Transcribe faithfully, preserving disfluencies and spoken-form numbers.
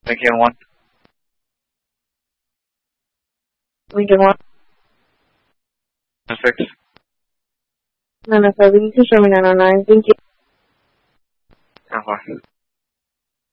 Lincoln one. Lincoln one. six. nine oh seven, you can show me nine oh nine. Thank you. ten four.